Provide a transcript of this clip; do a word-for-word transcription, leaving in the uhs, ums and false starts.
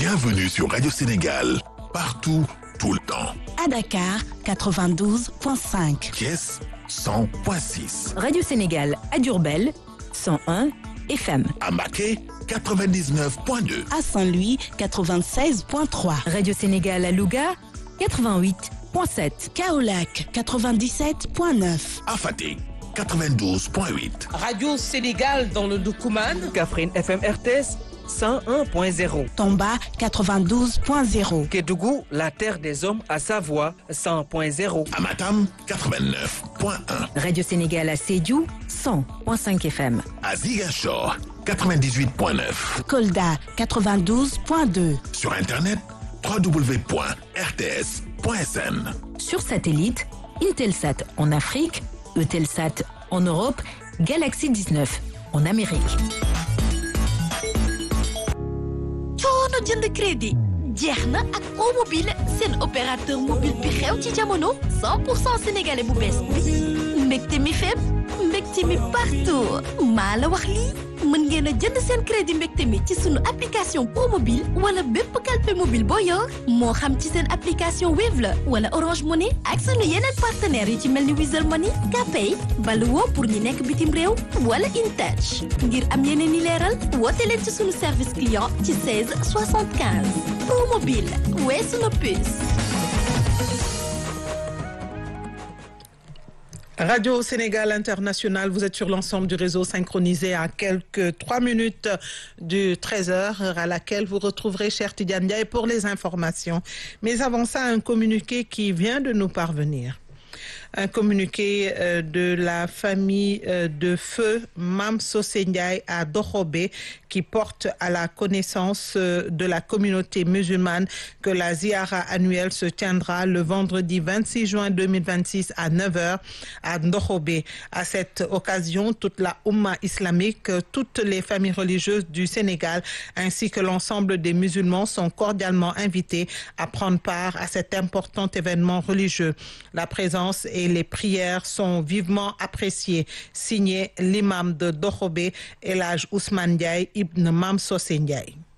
Bienvenue sur Radio Sénégal, partout, tout le temps. À Dakar, quatre-vingt-douze virgule cinq. Thiès, cent virgule six. Radio Sénégal à Diourbel, cent un F M. À Mbacké, quatre-vingt-dix-neuf virgule deux. À Saint-Louis, quatre-vingt-seize virgule trois. Radio Sénégal à Louga, quatre-vingt-huit virgule sept. Kaolack, quatre-vingt-dix-sept virgule neuf. À Fatick, quatre-vingt-douze virgule huit. Radio Sénégal dans le Doukoumane. Kaffrine F M R T S cent un point zéro. Tomba, quatre-vingt-douze virgule zéro. Kédougou, la terre des hommes à Savoie, cent point zéro. À Matam, quatre-vingt-neuf virgule un. Radio Sénégal à Sédhiou, cent virgule cinq F M. À Ziguinchor, quatre-vingt-dix-huit virgule neuf. Kolda, quatre-vingt-douze virgule deux. Sur Internet, w w w point r t s point s n. Sur satellite, Intelsat en Afrique, Eutelsat en Europe, Galaxy dix-neuf en Amérique. coono jënd crédit jeex na ak Promobile seen opérateur mobile bi xew ci jamono cent pour cent sénégalais bu bees bi mbégte mi fépp mbégte mi partout maa la wax lii mën ngeen a jënd seen crédit mbégte mi ci sunu application Promobile wala bépp kalpe mobile boo yor moo xam ci seen application Wave la wala Orange Money ak sunu yeneen partenaires yi ci mel ni Wizall Money, Kpay, Baluwo pour ñi nekk bitim réew wala InTouch ngir am yeneen ni leeral woote leen ci sunu service client ci seize soixante-quinze. Promobile weesu na puce. Radio Sénégal International, vous êtes sur l'ensemble du réseau synchronisé à quelques trois minutes du treize heures, heure à laquelle vous retrouverez Cheikh Tidiane Ndiaye pour les informations. Mais avant ça, un communiqué qui vient de nous parvenir. Un communiqué euh, de la famille euh, de feu Mam Socé Ndiaye à Dokhobé qui porte à la connaissance euh, de la communauté musulmane que la ziara annuelle se tiendra le vendredi vingt-six juin deux mille vingt-six à neuf heures à Dokhobé. À cette occasion, toute la Oumma islamique, toutes les familles religieuses du Sénégal ainsi que l'ensemble des musulmans sont cordialement invités à prendre part à cet important événement religieux. La présence et les prières sont vivement appréciées. Signé l'imam de Dokhobé, El Hadj Ousmane Ndiaye ibn Mam Socé Ndiaye.